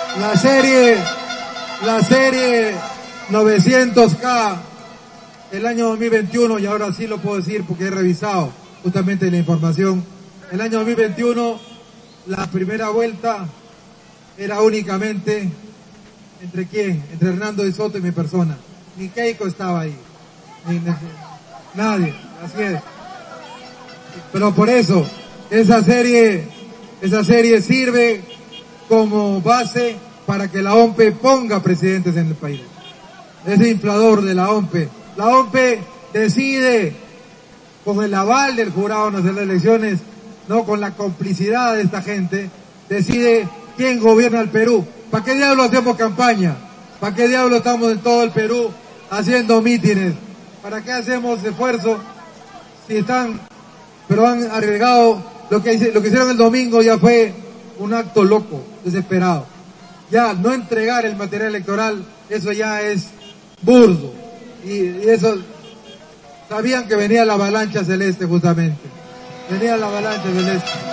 la serie 900K, el año 2021, y ahora sí lo puedo decir porque he revisado justamente la información. El año 2021, la primera vuelta era únicamente ¿entre quién? Entre Hernando de Soto y mi persona. Ni Keiko estaba ahí. Nadie, así es. Pero por eso, esa serie sirve como base para que la OMPE ponga presidentes en el país. Ese inflador de la OMPE. La OMPE decide, con el aval del Jurado Nacional de Elecciones, no con la complicidad de esta gente, decide quién gobierna el Perú. ¿Para qué diablo hacemos campaña? ¿Para qué diablo estamos en todo el Perú haciendo mítines? ¿Para qué hacemos esfuerzo si están, pero han arriesgado? Lo que hicieron el domingo ya fue un acto loco, desesperado. Ya no entregar el material electoral, eso ya es burdo. Y eso, sabían que venía la avalancha celeste justamente. Venía la avalancha celeste.